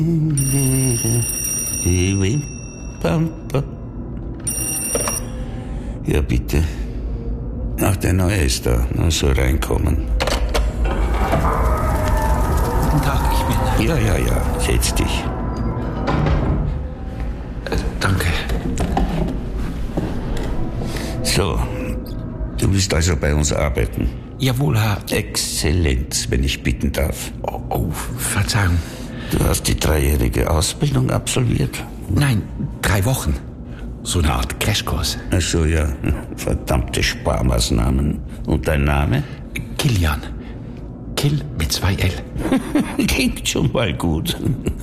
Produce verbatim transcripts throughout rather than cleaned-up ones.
Ja, bitte. Ach, der Neue ist da. Na, soll reinkommen. Guten Tag, ich bin... Ja, ja, ja. Setz dich. Äh, danke. So. Du willst also bei uns arbeiten? Jawohl, Herr... Exzellenz, wenn ich bitten darf. Oh, oh, Verzeihung. Du hast die dreijährige Ausbildung absolviert? Nein, drei Wochen. So eine Art Crashkurs. Ach so, ja. Verdammte Sparmaßnahmen. Und dein Name? Kilian. Kill mit zwei L. Klingt schon mal gut.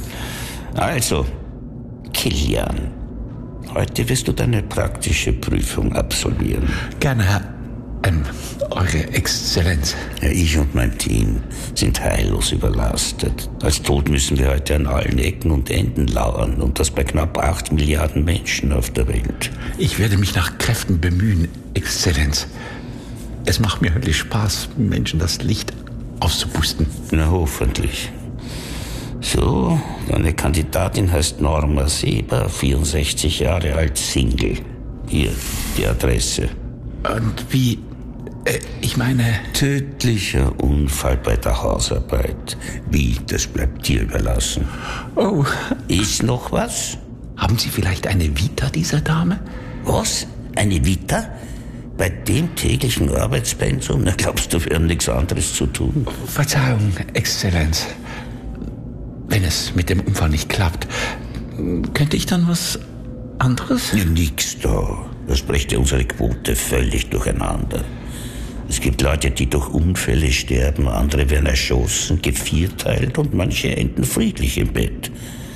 Also, Kilian, heute wirst du deine praktische Prüfung absolvieren. Gerne, Herr... Ähm, Eure Exzellenz. Ja, ich und mein Team sind heillos überlastet. Als Tod müssen wir heute an allen Ecken und Enden lauern. Und das bei knapp acht Milliarden Menschen auf der Welt. Ich werde mich nach Kräften bemühen, Exzellenz. Es macht mir höllisch Spaß, Menschen das Licht auszupusten. Na, hoffentlich. So, deine Kandidatin heißt Norma Seber, vierundsechzig Jahre alt, Single. Hier, die Adresse. Und wie... Äh, ich meine... Tödlicher Unfall bei der Hausarbeit. Wie, das bleibt dir überlassen. Oh. Ist noch was? Haben Sie vielleicht eine Vita dieser Dame? Was? Eine Vita? Bei dem täglichen Arbeitspensum? Na, glaubst du, wir haben nichts anderes zu tun? Verzeihung, Exzellenz. Wenn es mit dem Unfall nicht klappt, könnte ich dann was anderes? Ja, nix da. Das brächte unsere Quote völlig durcheinander. Es gibt Leute, die durch Unfälle sterben, andere werden erschossen, gevierteilt und manche enden friedlich im Bett.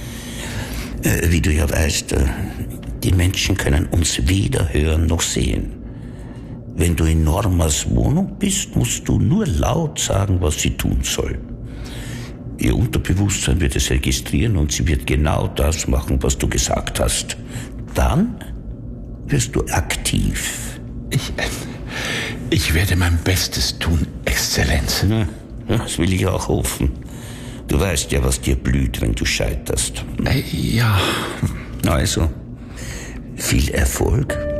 Äh, wie du ja weißt, äh, die Menschen können uns weder hören noch sehen. Wenn du in Normas Wohnung bist, musst du nur laut sagen, was sie tun soll. Ihr Unterbewusstsein wird es registrieren und sie wird genau das machen, was du gesagt hast. Dann wirst du aktiv. Ich, ich werde mein Bestes tun, Exzellenz. Ja, das will ich auch hoffen. Du weißt ja, was dir blüht, wenn du scheiterst. Äh, ja. Also, viel Erfolg.